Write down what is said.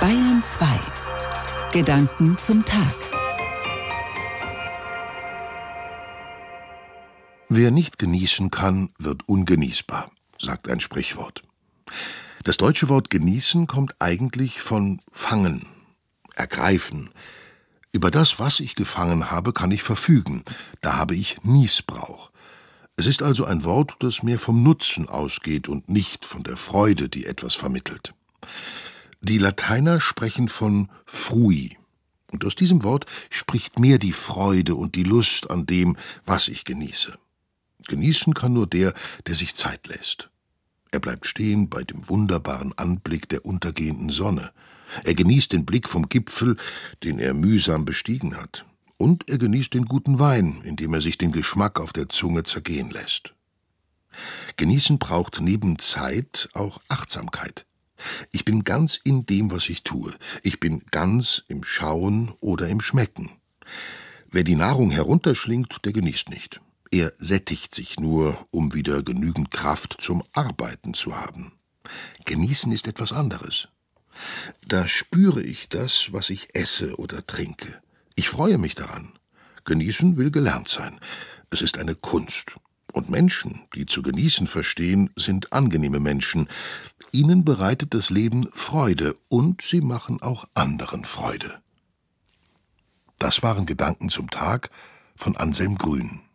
Bayern 2. Gedanken zum Tag. Wer nicht genießen kann, wird ungenießbar, sagt ein Sprichwort. Das deutsche Wort genießen kommt eigentlich von fangen, ergreifen. Über das, was ich gefangen habe, kann ich verfügen. Da habe ich Nießbrauch. Es ist also ein Wort, das mehr vom Nutzen ausgeht und nicht von der Freude, die etwas vermittelt. Die Lateiner sprechen von frui. Und aus diesem Wort spricht mehr die Freude und die Lust an dem, was ich genieße. Genießen kann nur der sich Zeit lässt. Er bleibt stehen bei dem wunderbaren Anblick der untergehenden Sonne. Er genießt den Blick vom Gipfel, den er mühsam bestiegen hat. Und er genießt den guten Wein, indem er sich den Geschmack auf der Zunge zergehen lässt. Genießen braucht neben Zeit auch Achtsamkeit. Ich bin ganz in dem, was ich tue. Ich bin ganz im Schauen oder im Schmecken. Wer die Nahrung herunterschlingt, der genießt nicht. Er sättigt sich nur, um wieder genügend Kraft zum Arbeiten zu haben. Genießen ist etwas anderes. Da spüre ich das, was ich esse oder trinke. Ich freue mich daran. Genießen will gelernt sein. Es ist eine Kunst. Und Menschen, die zu genießen verstehen, sind angenehme Menschen. Ihnen bereitet das Leben Freude und sie machen auch anderen Freude. Das waren Gedanken zum Tag von Anselm Grün.